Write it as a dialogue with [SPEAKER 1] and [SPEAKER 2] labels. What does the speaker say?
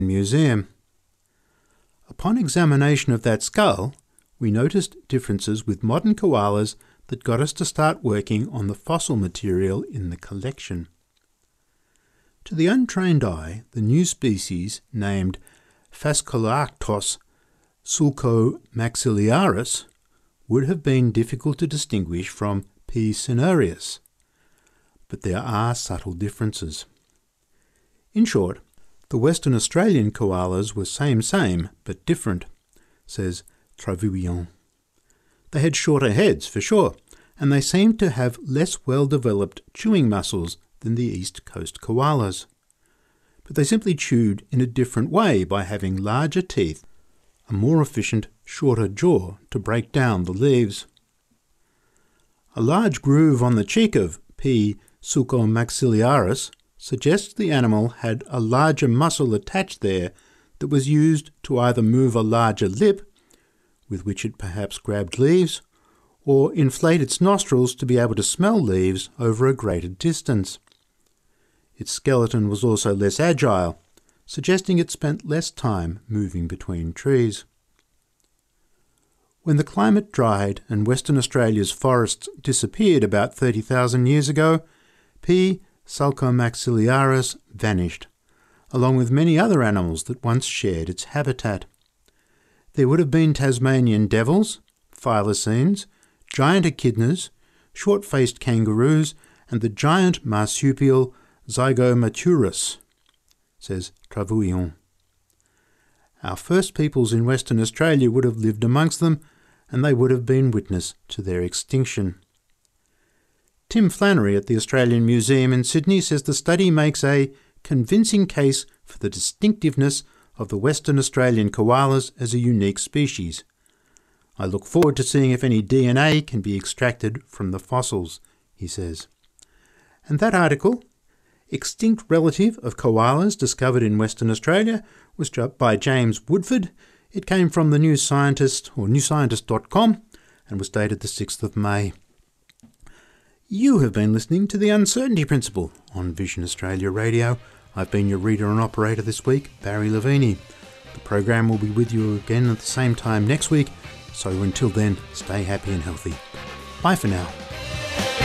[SPEAKER 1] Museum. Upon examination of that skull, we noticed differences with modern koalas that got us to start working on the fossil material in the collection. To the untrained eye, the new species, named Phascolarctos sulcomaxiliaris, would have been difficult to distinguish from P. cinereus, but there are subtle differences. In short, the Western Australian koalas were same but different, says Travaillon. They had shorter heads, for sure, and they seemed to have less well-developed chewing muscles than the East Coast koalas. But they simply chewed in a different way by having larger teeth, a more efficient, shorter jaw to break down the leaves. A large groove on the cheek of P. sulcomaxiliaris suggests the animal had a larger muscle attached there that was used to either move a larger lip, with which it perhaps grabbed leaves, or inflate its nostrils to be able to smell leaves over a greater distance. Its skeleton was also less agile, suggesting it spent less time moving between trees. When the climate dried and Western Australia's forests disappeared about 30,000 years ago, P. sulcomaxiliaris vanished, along with many other animals that once shared its habitat. There would have been Tasmanian devils, thylacines, giant echidnas, short-faced kangaroos, and the giant marsupial Zygomaturus, says Travaillon. Our first peoples in Western Australia would have lived amongst them, and they would have been witness to their extinction. Tim Flannery at the Australian Museum in Sydney says the study makes a convincing case for the distinctiveness of the Western Australian koalas as a unique species. I look forward to seeing if any DNA can be extracted from the fossils, he says. And that article, Extinct Relative of Koalas Discovered in Western Australia, was by James Woodford. It came from the New Scientist, or newscientist.com, and was dated the 6th of May. You have been listening to The Uncertainty Principle on Vision Australia Radio. I've been your reader and operator this week, Barry Lavini. The program will be with you again at the same time next week, so until then, stay happy and healthy. Bye for now.